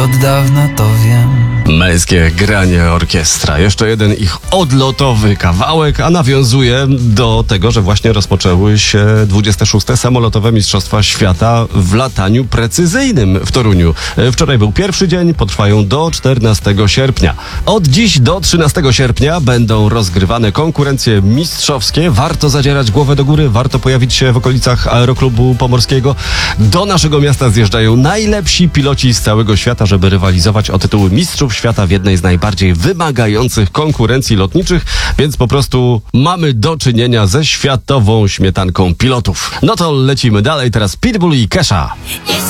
Od dawna to wiem. Męskie granie orkiestra. Jeszcze jeden ich odlotowy kawałek, a nawiązuje do tego, że właśnie rozpoczęły się 26. samolotowe Mistrzostwa Świata w lataniu precyzyjnym w Toruniu. Wczoraj był pierwszy dzień, potrwają do 14 sierpnia. Od dziś do 13 sierpnia będą rozgrywane konkurencje mistrzowskie. Warto zadzierać głowę do góry, warto pojawić się w okolicach Aeroklubu Pomorskiego. Do naszego miasta zjeżdżają najlepsi piloci z całego świata, żeby rywalizować o tytuły mistrzów świata w jednej z najbardziej wymagających konkurencji lotniczych, więc po prostu mamy do czynienia ze światową śmietanką pilotów. No to lecimy dalej, teraz Pitbull i Kesha.